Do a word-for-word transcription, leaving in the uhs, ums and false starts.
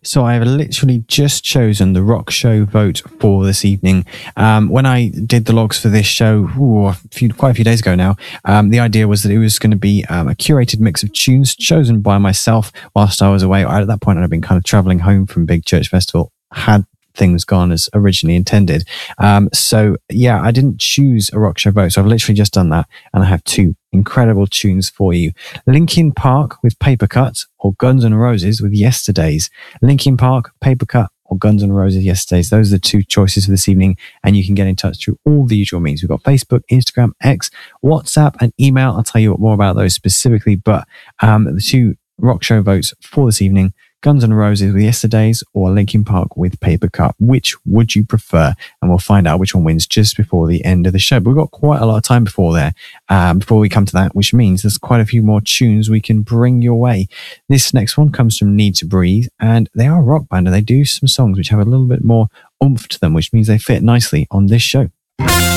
So I have literally just chosen the rock show vote for this evening. Um, when I did the logs for this show, ooh, a few, quite a few days ago now, um, the idea was that it was going to be um, a curated mix of tunes chosen by myself whilst I was away. At that point, I'd been kind of traveling home from Big Church Festival, had things gone as originally intended. Um, so yeah, I didn't choose a rock show vote. So I've literally just done that. And I have two incredible tunes for you. Linkin Park with Paper Cut or Guns N' Roses with Yesterdays. Linkin Park, Paper Cut or Guns N' Roses Yesterdays. Those are the two choices for this evening. And you can get in touch through all the usual means. We've got Facebook, Instagram, X, WhatsApp and email. I'll tell you more about those specifically. But um, the two rock show votes for this evening, Guns N' Roses with Yesterdays or Linkin Park with Paper Cut. Which would you prefer? And we'll find out which one wins just before the end of the show. But we've got quite a lot of time before there, um, before we come to that, which means there's quite a few more tunes we can bring your way. This next one comes from Need to Breathe, and they are a rock band, and they do some songs which have a little bit more oomph to them, which means they fit nicely on this show.